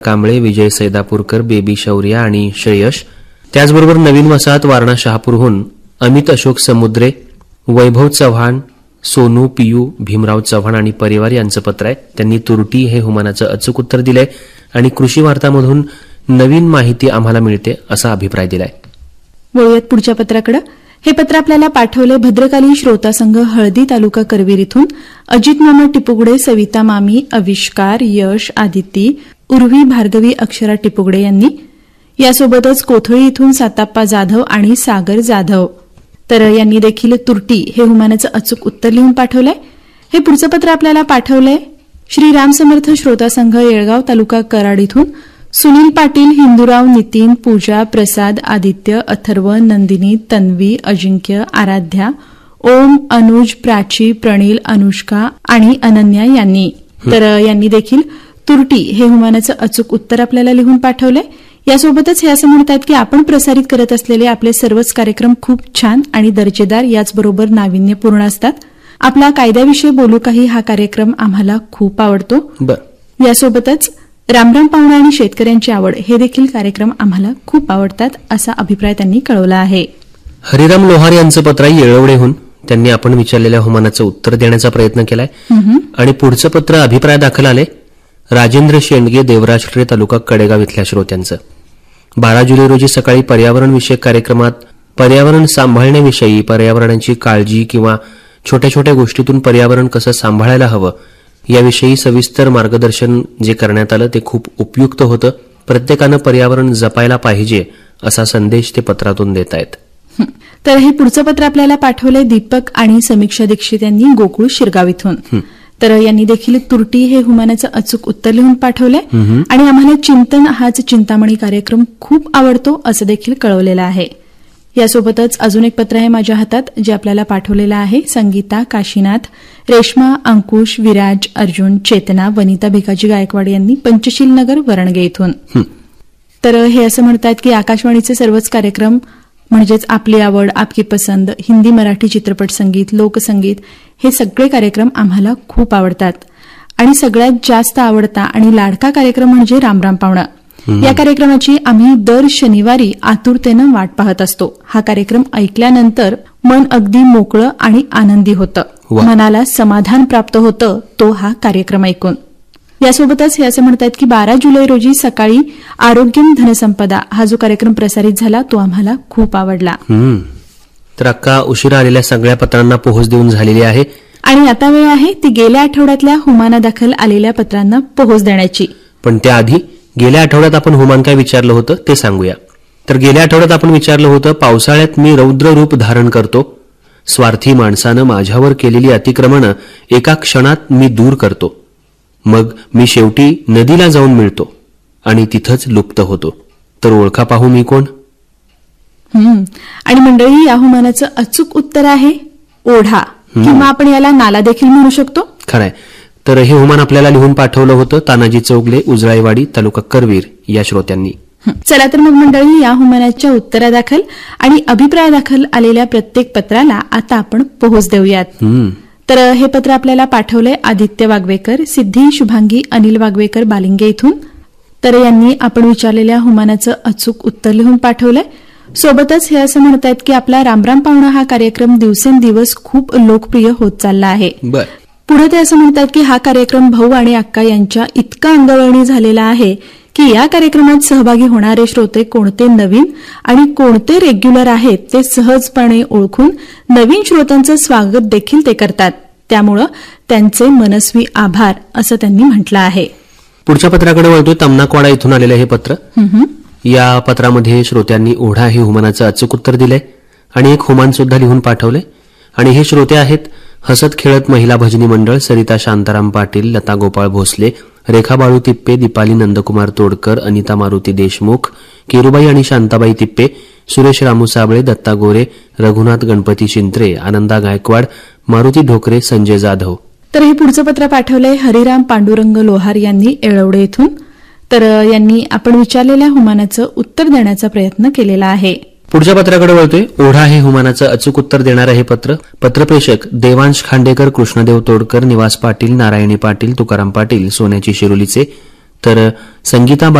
कांबळे, विजय सैदापूरकर, baby शौर्य आणि श्रेयश. त्याचबरोबर नवीन वसाहत वारणा शहापूरहून अमित अशोक समुद्रे, वैभव चव्हाण, सोनू, पियू, भीमराव चव्हाण आणि परिवार यांचं पत्र आहे. त्यांनी तुरटी हे हुमानाचं अचूक उत्तर दिलंय आणि कृषी वार्तामधून नवीन माहिती आम्हाला मिळते असा अभिप्राय दिलाय. वळूयात पुढच्या पत्राकडे. हे पत्र आपल्याला पाठवले भद्रकाली श्रोता संघ हळदी तालुका करवीर इथून अजित मामा टिपुगडे, सविता मामी, आविष्कार, यश, आदिती, उर्वी, भार्गवी, अक्षरा टिपुगडे यांनी. यासोबतच कोथळी इथून साताप्पा जाधव आणि सागर जाधव तर यांनी देखील तुरटी हे हुमानाचं अचूक उत्तर लिहून पाठवलंय. हे पुढचं पत्र आपल्याला पाठवलंय श्री राम समर्थ श्रोता संघ येळगाव तालुका कराड इथून सुनील पाटील, हिंदूराव, नितीन, पूजा, प्रसाद, आदित्य, अथर्व, नंदिनी, तन्वी, अजिंक्य, आराध्या, ओम, अनुज, प्राची, प्रणील, अनुष्का आणि अनन्या यांनी. तर यांनी देखील तुरटी हे हुमानाचं अचूक उत्तर आपल्याला लिहून पाठवलंय. यासोबतच हे असं म्हणतात की आपण प्रसारित करत असलेले आपले सर्वच कार्यक्रम खूप छान आणि दर्जेदार याचबरोबर नाविन्यपूर्ण असतात. आपला कायद्याविषयी बोलू काही हा कार्यक्रम आम्हाला खूप आवडतो. यासोबतच रामराम पाहुणा आणि शेतकऱ्यांची आवड हे देखील कार्यक्रम आम्हाला खूप आवडतात असा अभिप्राय त्यांनी कळवला आहे. हरिराम लोहार यांचं पत्र येळवडेहून. त्यांनी आपण विचारलेल्या हुमानाचं उत्तर देण्याचा प्रयत्न केलाय आणि पुढचं पत्र अभिप्राय दाखल आले राजेंद्र शेंडगे, देवराष्ट्रे तालुका कडेगाव इथल्या श्रोत्यांचं. 12 जुलै रोजी सकाळी पर्यावरणविषयक कार्यक्रमात पर्यावरण सांभाळण्याविषयी, पर्यावरणाची काळजी किंवा छोट्या छोट्या गोष्टीतून पर्यावरण कसं सांभाळायला हवं याविषयी सविस्तर मार्गदर्शन जे करण्यात आलं ते खूप उपयुक्त होतं. प्रत्येकानं पर्यावरण जपायला पाहिजे असा संदेश ते पत्रातून देत आहेत. तर हे पुढचं पत्र आपल्याला पाठवलंय दीपक आणि समीक्षा दीक्षित यांनी गोकुळ शिरगाव इथून. तर यांनी देखील तुरटी हे हुमानाचं अचूक उत्तर लिहून पाठवलंय आणि आम्हाला चिंतन हाच चिंतामणी कार्यक्रम खूप आवडतो असं देखील कळवलेलं आहे. यासोबतच अजून एक पत्र आहे माझ्या हातात जे आपल्याला पाठवलेलं आहे संगीता, काशीनाथ, रेश्मा, अंकुश, विराज, अर्जुन, चेतना, वनिता भिकाजी गायकवाड यांनी पंचशील नगर वरणगे इथून. तर हे असं म्हणतात की आकाशवाणीचे सर्वच कार्यक्रम म्हणजेच आपली आवड, आपकी पसंद, हिंदी मराठी चित्रपट संगीत, लोकसंगीत हे सगळे कार्यक्रम आम्हाला खूप आवडतात आणि सगळ्यात जास्त आवडता आणि लाडका कार्यक्रम म्हणजे रामराम पाहुणा. या कार्यक्रमाची आम्ही दर शनिवारी आतुरतेनं वाट पाहत असतो. हा कार्यक्रम ऐकल्यानंतर मन अगदी मोकळं आणि आनंदी होतं. मनाला समाधान प्राप्त होतं तो हा कार्यक्रम ऐकून. यासोबतच हे असं म्हणतात की 12 जुलै रोजी सकाळी आरोग्यम धनसंपदा हा जो कार्यक्रम प्रसारित झाला तो आम्हाला खूप आवडला. तर अक्का उशिरा आलेल्या सगळ्या पत्रांना पोहोच देऊन झालेली आहे आणि आता वेळ आहे ती गेल्या आठवड्यातल्या हुमानादाखल आलेल्या पत्रांना पोहोच देण्याची. पण त्याआधी गेल्या आठवड्यात आपण हुमान काय विचारलं होतं ते सांगूया. तर गेल्या आठवड्यात आपण विचारलं होतं पावसाळ्यात मी रौद्र रूप धारण करतो, स्वार्थी माणसानं माझ्यावर केलेली अतिक्रमणं एका क्षणात मी दूर करतो, मग मी शेवटी नदीला जाऊन मिळतो आणि तिथंच लुप्त होतो, तर ओळखा पाहू मी कोण. आणि मंडळी या हुमानाचं अचूक उत्तर आहे ओढा किंवा आपण याला नाला देखील म्हणू शकतो. खरंय. तर हे हुमान आपल्याला लिहून पाठवलं होतं तानाजी चौगले, उजळाईवाडी तालुका करवीर या श्रोत्यांनी. चला तर मग मंडळी या हुमानाच्या उत्तरादाखल आणि अभिप्रायादाखल आलेल्या प्रत्येक पत्राला आता आपण पोहोच देऊयात. तर हे पत्र आपल्याला पाठवलंय आदित्य वागवेकर, सिद्धी शुभांगी, अनिल वागवेकर बालिंगे इथून. तर यांनी आपण विचारलेल्या हुमानाचं अचूक उत्तर लिहून पाठवलंय. सोबतच हे असं म्हणतात की आपला रामराम पाहुणा हा कार्यक्रम दिवसेंदिवस खूप लोकप्रिय होत चालला आहे. पुढे ते असं म्हणतात की हा कार्यक्रम भाऊ आणि अक्का यांच्या इतका अंगवळणी झालेला आहे की या कार्यक्रमात सहभागी होणारे श्रोते कोणते नवीन आणि कोणते रेग्युलर आहेत ते सहजपणे ओळखून नवीन श्रोत्यांचं स्वागत देखील ते करतात. त्यामुळे त्यांचे मनस्वी आभार असं त्यांनी म्हटलं आहे. पुढच्या पत्राकडे वळतोय. तमनाकवाडा इथून आलेलं हे पत्र. या पत्रामध्ये श्रोत्यांनी ओढा हे हुमानाचं अचूक उत्तर दिलंय आणि एक हुमान सुद्धा लिहून पाठवलंय. आणि हे श्रोते आहेत हसत खेळत महिला भजनी मंडळ, सरिता शांताराम पाटील, लता गोपाळ भोसले, रेखा बाळू तिप्पे, दीपाली नंदकुमार तोडकर, अनिता मारुती देशमुख, केरुबाई आणि शांताबाई तिप्पे, सुरेश रामू साबळे, दत्ता गोरे, रघुनाथ गणपती शिंत्रे, आनंदा गायकवाड, मारुती ढोकरे, संजय जाधव. तर हे पुढचं पत्र पाठवलंय हरिराम पांडुरंग लोहार यांनी येळवडे इथून. तर यांनी आपण विचारलेल्या हुमानाचं उत्तर देण्याचा प्रयत्न केलेला आहे. पुढच्या पत्राकडे वळतोय. ओढा हे हुमानाचं अचूक उत्तर देणारं हे पत्र. पत्रप्रेषक देवांश खांडेकर, कृष्णदेव तोडकर, निवास पाटील, नारायणी पाटील, तुकाराम पाटील, सोन्याची शिरोलीचे, तर संगीता